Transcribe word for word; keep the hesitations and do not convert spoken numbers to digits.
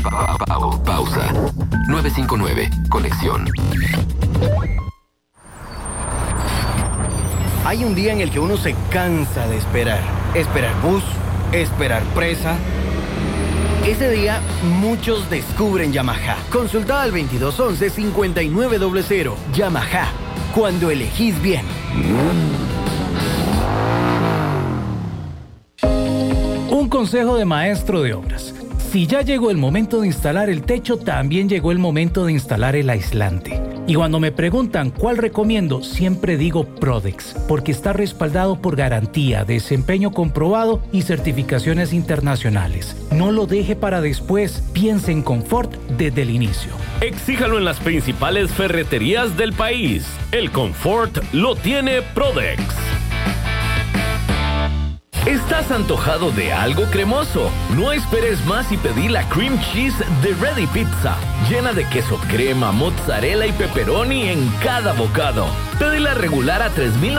Pa- pa- Pausa. nueve cinco nueve. Conexión. Hay un día en el que uno se cansa de esperar. Esperar bus, esperar presa. Ese día, muchos descubren Yamaha. Consulta al veintidós once cincuenta y nueve cero cero. Yamaha. Cuando elegís bien. Un consejo de maestro de obras. Si ya llegó el momento de instalar el techo, también llegó el momento de instalar el aislante. Y cuando me preguntan cuál recomiendo, siempre digo Prodex, porque está respaldado por garantía, desempeño comprobado y certificaciones internacionales. No lo deje para después, piense en confort desde el inicio. Exíjalo en las principales ferreterías del país. El confort lo tiene Prodex. ¿Estás antojado de algo cremoso? No esperes más y pedí la cream cheese de Ready Pizza, llena de queso crema, mozzarella y pepperoni en cada bocado. Pedila regular a tres mil